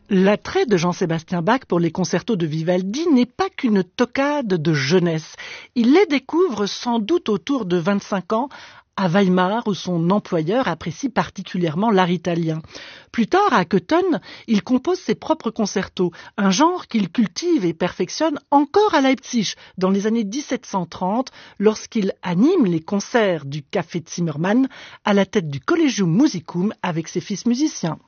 L'attrait de Jean-Sébastien Bach pour les concertos de Vivaldi n'est pas qu'une toccade de jeunesse. Il les découvre sans doute autour de 25 ans à Weimar, où son employeur apprécie particulièrement l'art italien. Plus tard, à Cöthen, il compose ses propres concertos, un genre qu'il cultive et perfectionne encore à Leipzig, dans les années 1730, lorsqu'il anime les concerts du Café Zimmermann à la tête du Collegium Musicum avec ses fils musiciens.